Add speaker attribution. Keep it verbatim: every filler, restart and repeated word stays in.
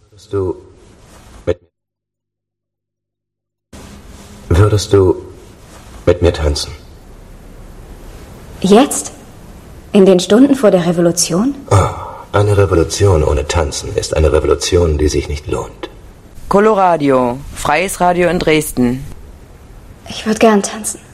Speaker 1: Würdest du mit Würdest du mit mir tanzen?
Speaker 2: Jetzt? In den Stunden vor der Revolution?
Speaker 1: Oh, eine Revolution ohne Tanzen ist eine Revolution, die sich nicht lohnt.
Speaker 3: Coloradio, freies Radio in Dresden.
Speaker 2: Ich würde gern tanzen.